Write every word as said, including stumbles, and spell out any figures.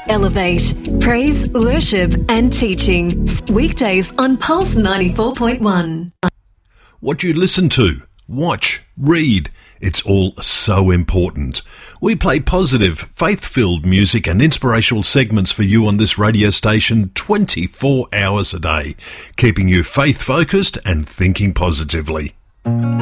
Elevate, praise, worship and teaching. Weekdays on Pulse ninety-four point one. What you listen to, watch, read, it's all so important. We play positive, faith-filled music and inspirational segments for you on this radio station twenty-four hours a day, keeping you faith-focused and thinking positively.